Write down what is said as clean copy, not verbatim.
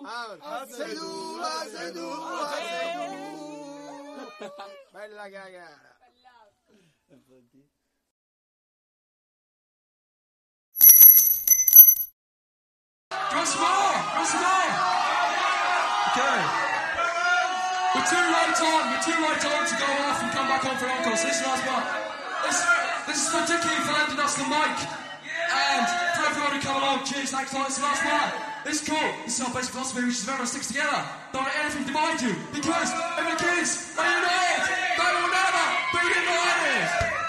Bella cagata. Once more! Okay. We're too late on to go off and come back on for an encore. So this is the last one. This is for Dickie for lending us the mic. And for everyone who come along, cheers, thanks a lot, it's the last one. This is cool. This is our basic philosophy, which is everyone sticks together. Don't let anything divide you. Because if it is, they unite. They will never be divided.